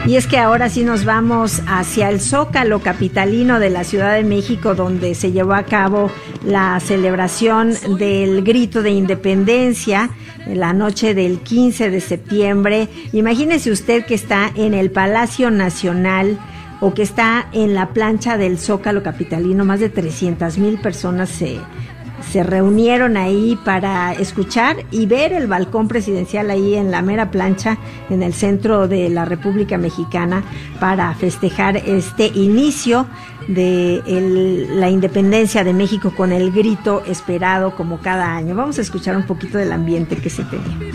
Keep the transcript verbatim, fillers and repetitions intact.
Y es que ahora sí nos vamos hacia el Zócalo capitalino de la Ciudad de México, donde se llevó a cabo la celebración del Grito de Independencia la noche del quince de septiembre. Imagínese usted que está en el Palacio Nacional o que está en la plancha del Zócalo capitalino. Más de trescientas mil personas se se reunieron ahí para escuchar y ver el balcón presidencial ahí en la mera plancha en el centro de la República Mexicana para festejar este inicio de el, la independencia de México con el grito esperado como cada año. Vamos a escuchar un poquito del ambiente que se tenía.